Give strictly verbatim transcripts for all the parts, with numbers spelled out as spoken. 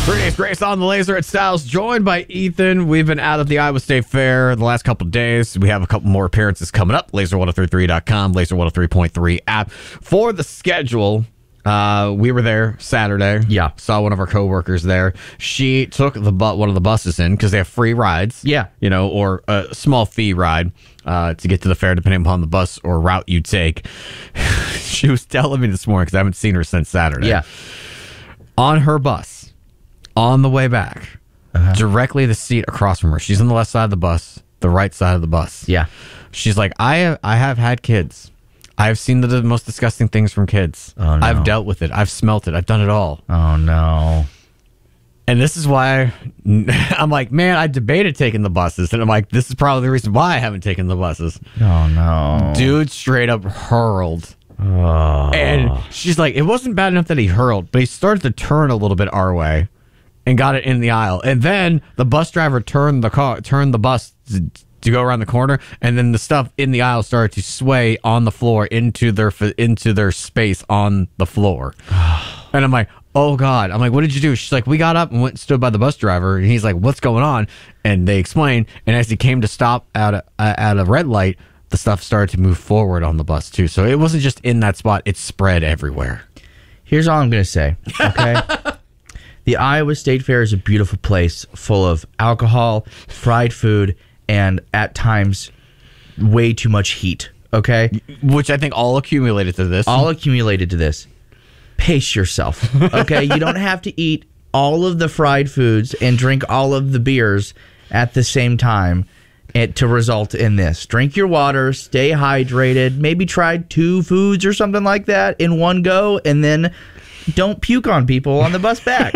Three Days Grace on the Laser at Styles, joined by Ethan. We've been out at the Iowa State Fair the last couple of days. We have a couple more appearances coming up. laser ten thirty-three dot com, laser ten thirty-three point three app. For the schedule, uh, we were there Saturday. Yeah. Saw one of our coworkers there. She took the bu- one of the buses in because they have free rides. Yeah. You know, or a small fee ride uh, to get to the fair, depending upon the bus or route you take. She was telling me this morning because I haven't seen her since Saturday. Yeah. On her bus. On the way back, uh-huh. directly the seat across from her. She's on the left side of the bus, the right side of the bus. Yeah. She's like, I have, I have had kids. I've seen the, the most disgusting things from kids. Oh, no. I've dealt with it. I've smelt it. I've done it all. Oh, no. And this is why I'm like, man, I debated taking the buses. And I'm like, this is probably the reason why I haven't taken the buses. Oh, no. Dude straight up hurled. Oh. And she's like, it wasn't bad enough that he hurled, but he started to turn a little bit our way. And got it in the aisle, and then the bus driver turned the car, turned the bus to, to go around the corner, and then the stuff in the aisle started to sway on the floor into their into their space on the floor. And I'm like, oh God! I'm like, what did you do? She's like, we got up and went and stood by the bus driver, and he's like, what's going on? And they explained, and as he came to stop at a, at a red light, the stuff started to move forward on the bus too. So it wasn't just in that spot; it spread everywhere. Here's all I'm gonna say. Okay. The Iowa State Fair is a beautiful place full of alcohol, fried food, and at times way too much heat, okay? Which I think all accumulated to this. All accumulated to this. Pace yourself, okay? You don't have to eat all of the fried foods and drink all of the beers at the same time and to result in this. Drink your water, stay hydrated, maybe try two foods or something like that in one go, and then don't puke on people on the bus back.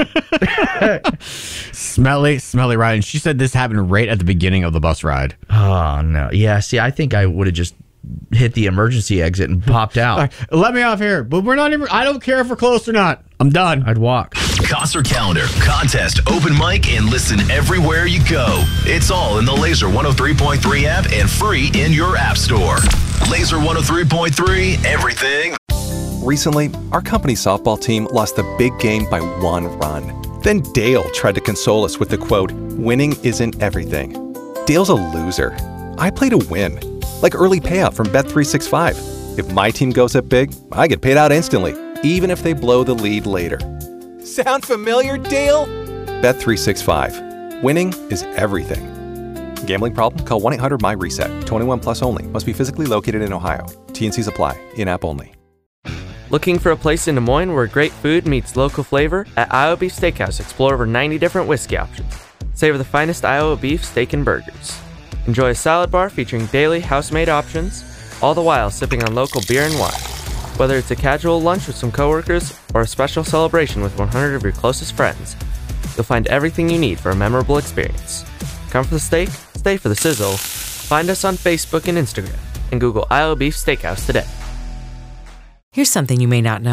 Smelly, smelly ride. And she said this happened right at the beginning of the bus ride. Oh, no. Yeah, see, I think I would have just hit the emergency exit and popped out. Right, let me off here. But we're not even, I don't care if we're close or not. I'm done. I'd walk. Concert calendar, contest, open mic, and listen everywhere you go. It's all in the Laser one oh three point three app and free in your app store. Laser one oh three point three, everything. Recently, our company softball team lost the big game by one run. Then Dale tried to console us with the quote, winning isn't everything. Dale's a loser. I play to win. Like early payout from Bet three sixty-five. If my team goes up big, I get paid out instantly, even if they blow the lead later. Sound familiar, Dale? Bet three sixty-five. Winning is everything. Gambling problem? Call one eight hundred my reset. twenty-one plus only. Must be physically located in Ohio. T and Cs apply. In-app only. Looking for a place in Des Moines where great food meets local flavor? At Iowa Beef Steakhouse, explore over ninety different whiskey options. Savor the finest Iowa beef, steak, and burgers. Enjoy a salad bar featuring daily house-made options, all the while sipping on local beer and wine. Whether it's a casual lunch with some coworkers or a special celebration with one hundred of your closest friends, you'll find everything you need for a memorable experience. Come for the steak, stay for the sizzle. Find us on Facebook and Instagram, and Google Iowa Beef Steakhouse today. Here's something you may not know.